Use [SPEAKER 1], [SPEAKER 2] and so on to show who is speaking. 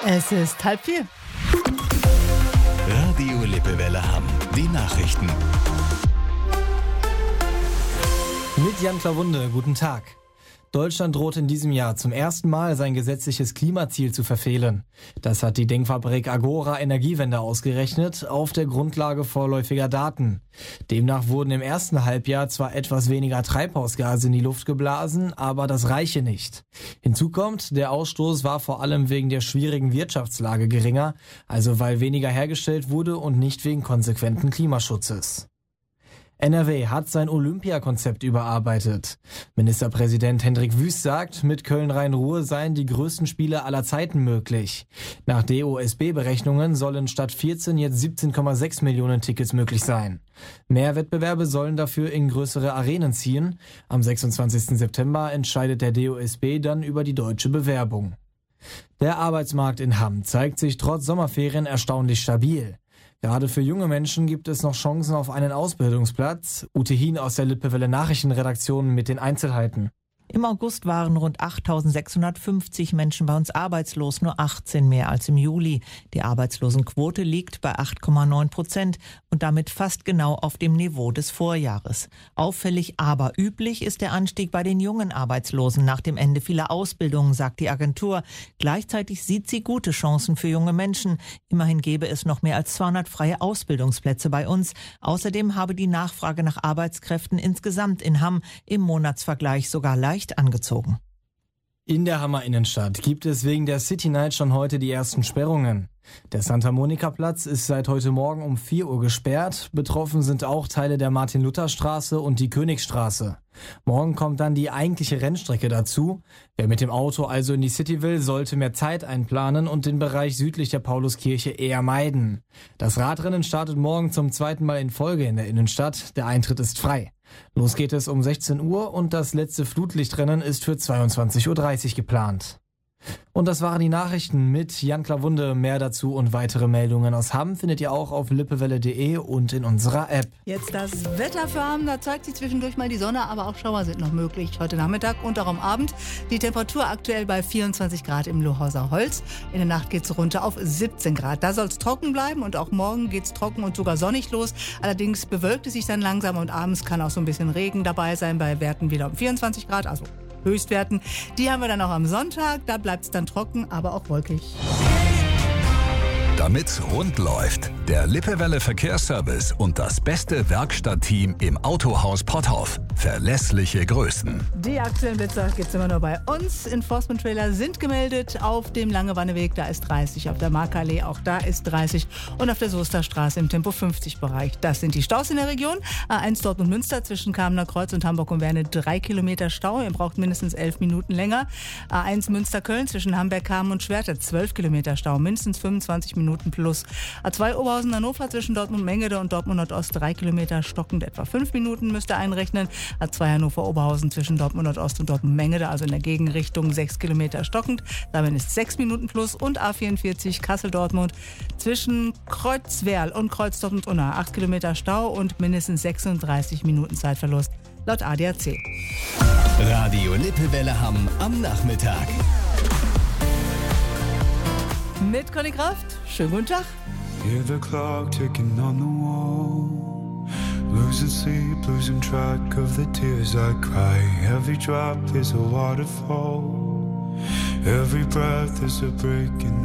[SPEAKER 1] Es ist 3:30.
[SPEAKER 2] Radio Lippewelle Hamm. Die Nachrichten.
[SPEAKER 3] Mit Jan Klawunde, guten Tag. Deutschland droht in diesem Jahr zum ersten Mal sein gesetzliches Klimaziel zu verfehlen. Das hat die Denkfabrik Agora Energiewende ausgerechnet, auf der Grundlage vorläufiger Daten. Demnach wurden im ersten Halbjahr zwar etwas weniger Treibhausgase in die Luft geblasen, aber das reiche nicht. Hinzu kommt, der Ausstoß war vor allem wegen der schwierigen Wirtschaftslage geringer, also weil weniger hergestellt wurde und nicht wegen konsequenten Klimaschutzes. NRW hat sein Olympiakonzept überarbeitet. Ministerpräsident Hendrik Wüst sagt, mit Köln-Rhein-Ruhr seien die größten Spiele aller Zeiten möglich. Nach DOSB-Berechnungen sollen statt 14 jetzt 17,6 Millionen Tickets möglich sein. Mehr Wettbewerbe sollen dafür in größere Arenen ziehen. Am 26. September entscheidet der DOSB dann über die deutsche Bewerbung. Der Arbeitsmarkt in Hamm zeigt sich trotz Sommerferien erstaunlich stabil. Gerade für junge Menschen gibt es noch Chancen auf einen Ausbildungsplatz. Ute Hien aus der Lippewelle Nachrichtenredaktion mit den Einzelheiten.
[SPEAKER 4] Im August waren rund 8.650 Menschen bei uns arbeitslos, nur 18 mehr als im Juli. Die Arbeitslosenquote liegt bei 8,9% und damit fast genau auf dem Niveau des Vorjahres. Auffällig, aber üblich ist der Anstieg bei den jungen Arbeitslosen nach dem Ende vieler Ausbildungen, sagt die Agentur. Gleichzeitig sieht sie gute Chancen für junge Menschen. Immerhin gäbe es noch mehr als 200 freie Ausbildungsplätze bei uns. Außerdem habe die Nachfrage nach Arbeitskräften insgesamt in Hamm im Monatsvergleich sogar leicht angezogen.
[SPEAKER 3] In der Hammer Innenstadt gibt es wegen der City Night schon heute die ersten Sperrungen. Der Santa-Monica-Platz ist seit heute Morgen um 4 Uhr gesperrt. Betroffen sind auch Teile der Martin-Luther-Straße und die Königsstraße. Morgen kommt dann die eigentliche Rennstrecke dazu. Wer mit dem Auto also in die City will, sollte mehr Zeit einplanen und den Bereich südlich der Pauluskirche eher meiden. Das Radrennen startet morgen zum zweiten Mal in Folge in der Innenstadt. Der Eintritt ist frei. Los geht es um 16 Uhr und das letzte Flutlichtrennen ist für 22.30 Uhr geplant. Und das waren die Nachrichten mit Jan Klawunde. Mehr dazu und weitere Meldungen aus Hamm findet ihr auch auf lippewelle.de und in unserer App.
[SPEAKER 1] Jetzt das Wetter für Hamm. Da zeigt sich zwischendurch mal die Sonne, aber auch Schauer sind noch möglich heute Nachmittag und auch am Abend. Die Temperatur aktuell bei 24 Grad im Lohauser Holz. In der Nacht geht es runter auf 17 Grad. Da soll es trocken bleiben und auch morgen geht es trocken und sogar sonnig los. Allerdings bewölkt es sich dann langsam und abends kann auch so ein bisschen Regen dabei sein bei Werten wieder um 24 Grad, also Höchstwerten. Die haben wir dann auch am Sonntag. Da bleibt es dann trocken, aber auch wolkig.
[SPEAKER 2] Damit's rund läuft, der Lippewelle Verkehrsservice und das beste Werkstattteam im Autohaus Potthoff. Verlässliche Größen.
[SPEAKER 1] Die aktuellen Blitzer gibt es immer nur bei uns. Enforcement-Trailer sind gemeldet auf dem Langewanneweg. Da ist 30. Auf der Markallee auch da ist 30. Und auf der Soesterstraße im Tempo 50-Bereich. Das sind die Staus in der Region. A1 Dortmund-Münster zwischen Kamener Kreuz und Hamburg und Werne 3 Kilometer Stau. Ihr braucht mindestens 11 Minuten länger. A1 Münster-Köln zwischen Hamberg-Kamen und Schwerte 12 Kilometer Stau. Mindestens 25 Minuten plus. A2 Oberhausen-Hannover zwischen Dortmund-Mengede und Dortmund-Nordost 3 Kilometer stockend etwa 5 Minuten müsst ihr einrechnen. A2 Hannover-Oberhausen zwischen Dortmund-Nordost und Dortmund-Mengede, also in der Gegenrichtung 6 Kilometer stockend. Damit ist 6 Minuten plus. Und A44 Kassel-Dortmund zwischen Kreuzwerl und Kreuz-Dortmund-Unna 8 Kilometer Stau und mindestens 36 Minuten Zeitverlust laut ADAC.
[SPEAKER 2] Radio Lippewelle Hamm am Nachmittag.
[SPEAKER 1] Mit Conny Kraft. Schönen guten Tag.
[SPEAKER 5] Hear the clock ticking on the wall. Losing sleep, losing track of the tears I cry. Every drop is a waterfall. Every breath is a break in